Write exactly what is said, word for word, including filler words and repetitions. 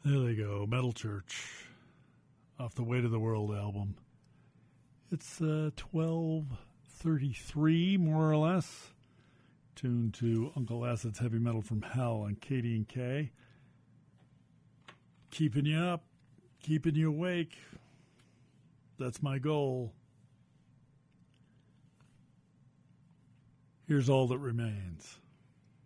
There they go, Metal Church, off the Weight of the World album. It's uh, twelve thirty-three, more or less, tuned to Uncle Acid's Heavy Metal from Hell on K D and K. Keeping you up, keeping you awake. That's my goal. Here's All That Remains.